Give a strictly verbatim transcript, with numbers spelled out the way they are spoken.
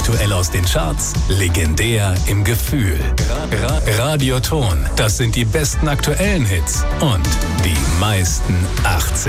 Aktuell aus den Charts, legendär im Gefühl. Ra Radioton, das sind die besten aktuellen Hits und die meisten achtzig